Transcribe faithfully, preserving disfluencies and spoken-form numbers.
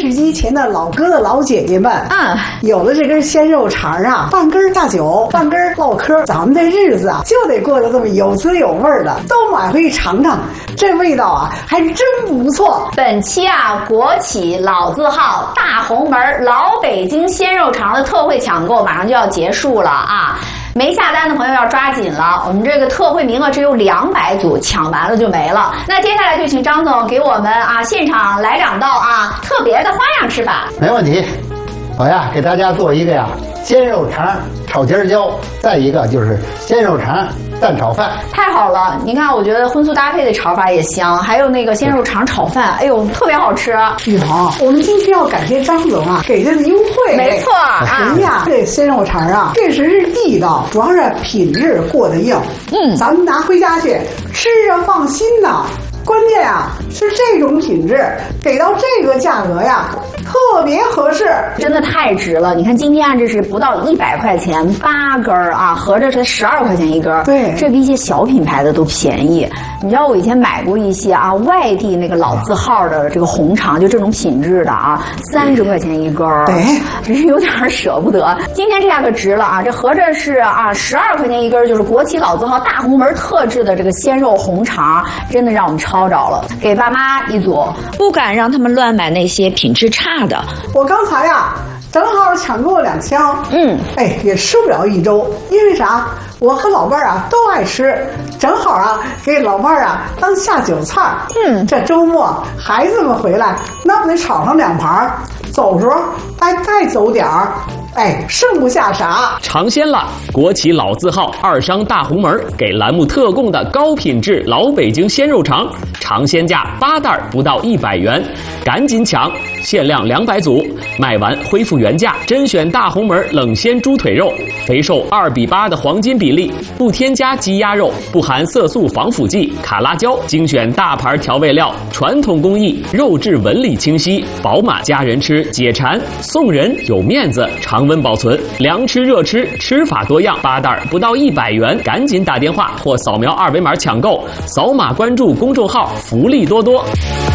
视机前的老哥的老姐姐们， 嗯， 有了这根鲜肉肠啊，半根大酒，半根唠嗑，咱们的日子啊就得过得这么有滋有味的，都买回去尝尝，这味道啊还真不错。 本期啊，国企老字号大红门老北京鲜肉肠的特惠抢购马上就要结束了啊！没下单的朋友要抓紧了，我们这个特惠名额只有两百组，抢完了就没了。那接下来就请张总给我们啊现场来两道啊特别的花样吃法。 没问题，我呀给大家做一个呀鲜肉肠炒尖椒，再一个就是鲜肉肠蛋炒饭。 太好了，你看，我觉得荤素搭配的炒法也香，还有那个鲜肉肠炒饭，哎呦，特别好吃。 雨桐，我们今天要感谢张总啊给的优惠。 没错啊， 人呀，这鲜肉肠啊确实是地道，主要是品质过得硬。 嗯， 咱们拿回家去吃着放心呐。关键啊是这种品质给到这个价格呀，特别合适， 真的太值了。你看今天啊，这是不到一百块钱八根啊，合着是十二块钱一根。 对， 这比一些小品牌的都便宜。你知道我以前买过一些啊，外地那个老字号的这个红肠，就这种品质的啊，三十块钱一根， 对， 真是有点舍不得。今天这下可值了啊，这合着是啊十二块钱一根，就是国企老字号大红门特制的这个鲜肉红肠，真的让我们超。着了，给爸妈一组，不敢让他们乱买那些品质差的。 我刚才呀，正好抢购了两箱， 嗯， 哎，也吃不了一周，因为啥？我和老伴儿啊都爱吃，正好啊给老伴儿啊当下酒菜。 嗯， 这周末孩子们回来，那不得炒上两盘，走时候再再走点儿。哎，剩不下啥。 尝鲜了！国企老字号二商大红门给栏目特供的高品质老北京鲜肉肠，尝鲜价八袋不到一百元，赶紧抢！限量两百组，卖完恢复原价。甄选大红门冷鲜猪腿肉，肥瘦二比八的黄金比例，不添加鸡鸭肉，不含色素防腐剂、卡拉胶，精选大牌调味料，传统工艺，肉质纹理清晰，饱满，家人吃解馋，送人有面子，常温保存，凉吃热吃，吃法多样，八袋不到一百元，赶紧打电话或扫描二维码抢购，扫码关注公众号，福利多多。